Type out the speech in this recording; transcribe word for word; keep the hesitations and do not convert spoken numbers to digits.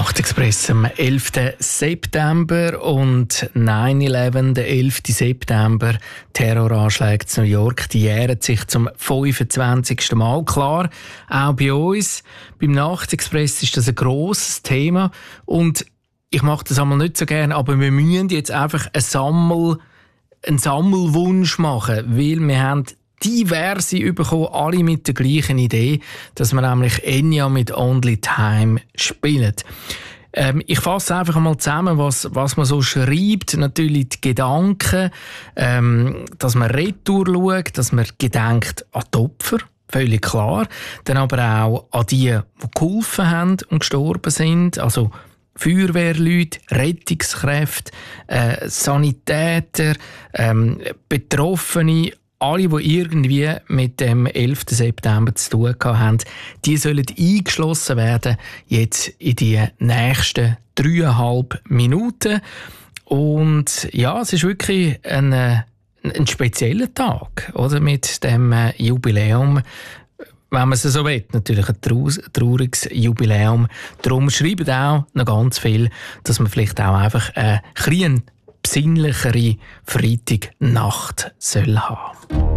Nachtexpress am elften September und neun elf, der elften September, Terroranschläge in New York, die jähren sich zum fünfundzwanzigsten Mal. Klar, auch bei uns, beim Nachtexpress ist das ein grosses Thema und ich mache das einmal nicht so gerne, aber wir müssen jetzt einfach einen, Sammel, einen Sammelwunsch machen, weil wir haben diverse bekommen, alle mit der gleichen Idee, dass wir nämlich Enya mit Only Time spielen. Ähm, ich fasse einfach einmal zusammen, was, was man so schreibt. Natürlich die Gedanken, ähm, dass man retour schaut, dass man gedenkt an die Opfer, völlig klar. Dann aber auch an die, die geholfen haben und gestorben sind, also Feuerwehrleute, Rettungskräfte, äh, Sanitäter, ähm, Betroffene, alle, die irgendwie mit dem elften September zu tun haben, die sollen eingeschlossen werden, jetzt in die nächsten dreieinhalb Minuten. Und ja, es ist wirklich ein, ein spezieller Tag, oder? Mit dem Jubiläum, wenn man es so will, natürlich ein trauriges Jubiläum. Darum schreiben auch noch ganz viel, dass man vielleicht auch einfach eine kleine, besinnlichere Freitagnacht soll haben.